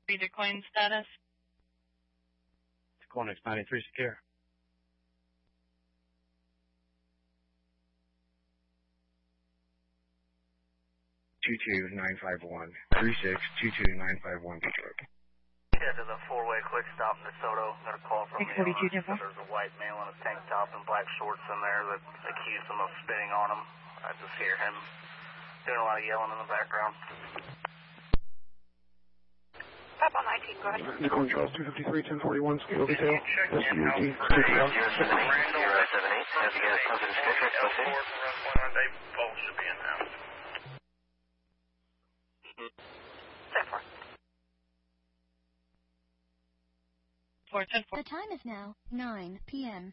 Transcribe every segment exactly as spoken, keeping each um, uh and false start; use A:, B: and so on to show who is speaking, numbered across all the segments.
A: Decline status.
B: Quanix ninety-three secure. two two nine five one. three six two two nine five one Detroit.
C: Yeah, to the four-way quick stop in DeSoto. Got a call from the owner. There's a white male in a tank top and black shorts in there that accused him of spitting on him. I just hear him doing a lot of yelling in the background.
D: Up on nineteen, go ahead.
E: Nicole Charles, two fifty-three, ten forty-one, scale detail. S U T,
C: zero seven eight, zero seven eight. Have you guys come to the schedule?
F: They both should be in now.
D: ten four.
A: four ten four.
G: The time is now nine p m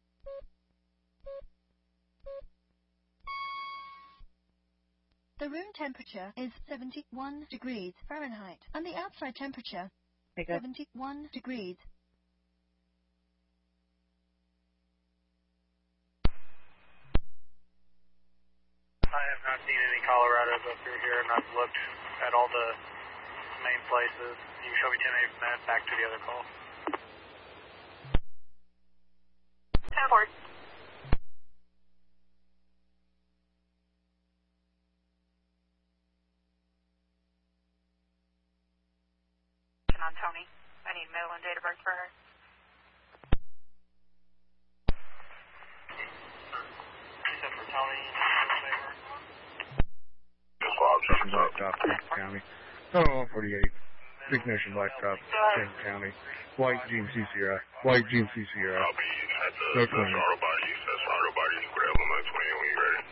G: The room temperature is seventy-one degrees Fahrenheit, and the outside temperature seventy-one degrees.
F: I have not seen any Colorados up through here, and I've looked at all the main places. You can show me ten eight from that back to the other call.
D: ten four. On Tony. I need mail and date of birth for her.
F: Except for Tony.
B: Blacktop, Kent County. Oh, forty-eight. Ignition Blacktop, Kent County. White Gene C C R I. White Gene C C R I.
H: I'll be at the
B: No
H: That's auto body. That's auto body. Grab them at twenty when you're ready.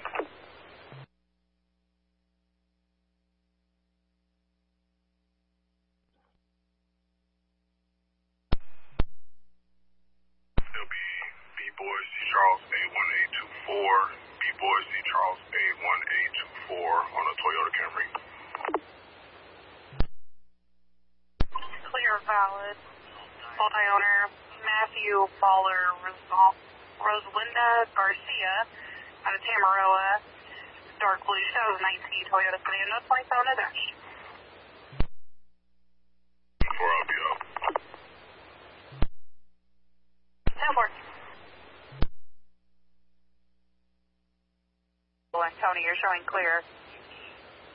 H: It'll be B Boys C Charles eight one eight two four. B Boys C Charles eight one eight two four on a Toyota Camry.
D: Clear valid. Multi-owner Matthew Baller Rosalinda Garcia out of Tamaroa. Dark blue twenty nineteen Toyota Sedan, twenty-seven oh dash.
H: Four, I'll be up.
D: ten four. Tony, you're showing clear.